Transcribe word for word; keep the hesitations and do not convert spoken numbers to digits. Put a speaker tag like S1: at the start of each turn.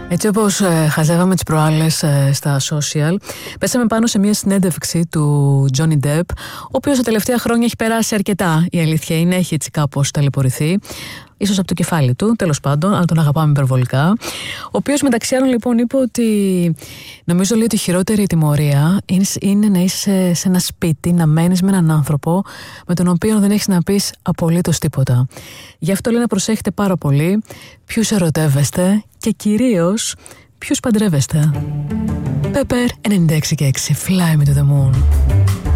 S1: Έτσι όπως ε, χαζεύαμε τις προάλλες ε, στα social, πέσαμε πάνω σε μια συνέντευξη του Johnny Depp, ο οποίος τα τελευταία χρόνια έχει περάσει αρκετά, η αλήθεια είναι, έχει έτσι κάπως ταλαιπωρηθεί. Ίσως από το κεφάλι του, τέλος πάντων, αλλά τον αγαπάμε υπερβολικά. Ο οποίος μεταξύ άλλων λοιπόν είπε ότι νομίζω λέει ότι η χειρότερη τιμωρία είναι, είναι να είσαι σε ένα σπίτι, να μένεις με έναν άνθρωπο με τον οποίο δεν έχεις να πεις απολύτως τίποτα. Γι' αυτό λέει να προσέχετε πάρα πολύ ποιους ερωτεύεστε και κυρίως ποιους παντρεύεστε. Pepper ενενήντα έξι και έξι, Fly Me to the Moon.